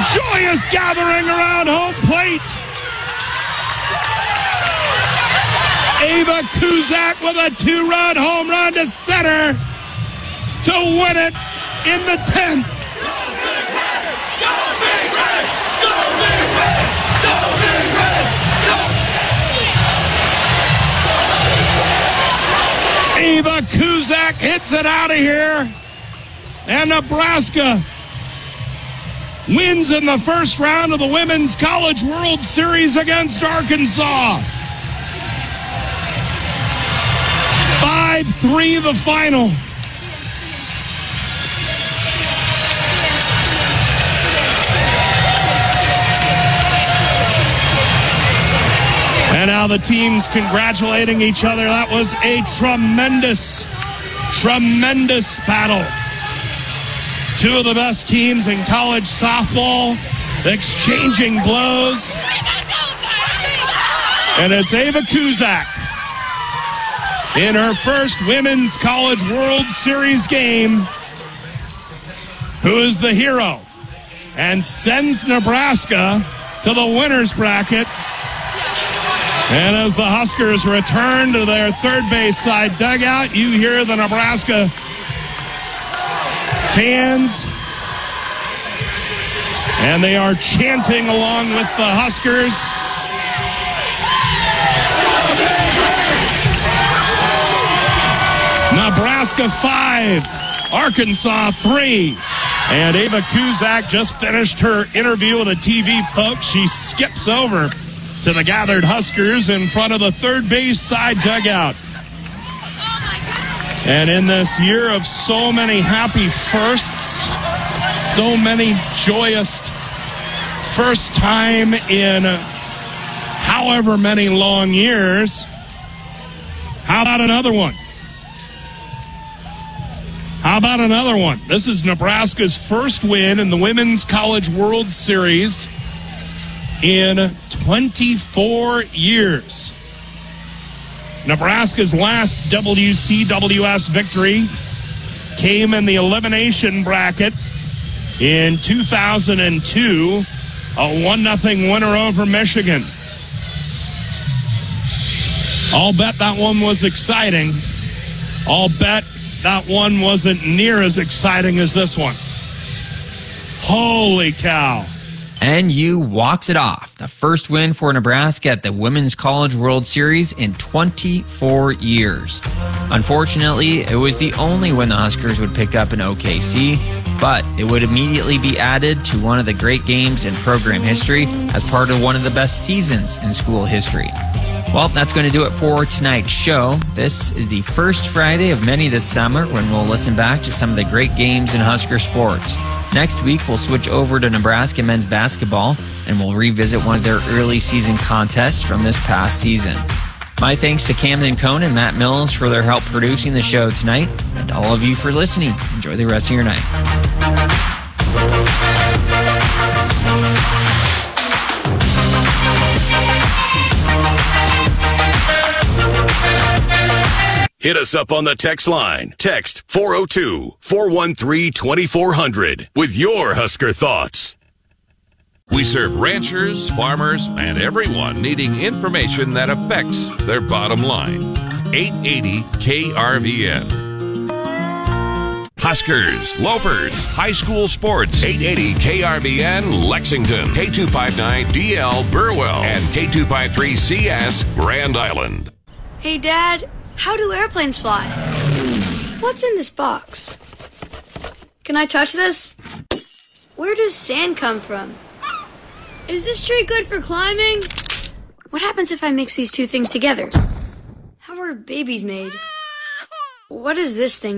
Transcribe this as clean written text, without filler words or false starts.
Joyous gathering around home plate. Ava Kuzak with a 2-run home run to center to win it in the 10th. Ava Kuzak hits it out of here, and Nebraska wins in the first round of the Women's College World Series against Arkansas. 5-3 the final. And now the teams congratulating each other. That was a tremendous battle. Two of the best teams in college softball exchanging blows. And it's Ava Kuzak in her first Women's College World Series game, who is the hero and sends Nebraska to the winner's bracket. And as the Huskers return to their third base side dugout, you hear the Nebraska fans, and they are chanting along with the Huskers. Nebraska 5, Arkansas 3. And Ava Kuzak just finished her interview with the TV folks. She skips over to the gathered Huskers in front of the third base side dugout. And in this year of so many happy firsts, so many joyous first time in however many long years, how about another one? How about another one? This is Nebraska's first win in the Women's College World Series in 24 years. Nebraska's last WCWS victory came in the elimination bracket in 2002, a 1-0 winner over Michigan. I'll bet that one was exciting. I'll bet that one wasn't near as exciting as this one. Holy cow. NU walks it off. The first win for Nebraska at the Women's College World Series in 24 years. Unfortunately, it was the only win the Huskers would pick up in OKC, but it would immediately be added to one of the great games in program history as part of one of the best seasons in school history. Well, that's going to do it for tonight's show. This is the first Friday of many this summer when we'll listen back to some of the great games in Husker sports. Next week, we'll switch over to Nebraska men's basketball, and we'll revisit one of their early season contests from this past season. My thanks to Camden Cohn and Matt Mills for their help producing the show tonight, and to all of you for listening. Enjoy the rest of your night. Hit us up on the text line. Text 402-413-2400 with your Husker thoughts. We serve ranchers, farmers, and everyone needing information that affects their bottom line. 880 KRVN. Huskers, Lopers, high school sports. 880 KRVN Lexington, K259DL Burwell, and K253CS Grand Island. Hey, Dad. How do airplanes fly? What's in this box? Can I touch this? Where does sand come from? Is this tree good for climbing? What happens if I mix these two things together? How are babies made? What is this thing?